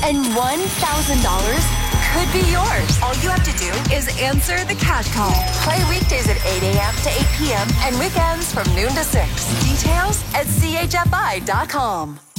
And $1,000 could be yours. All you have to do is answer the cash call. Play weekdays at 8 a.m. to 8 p.m. and weekends from noon to 6. Details at chfi.com.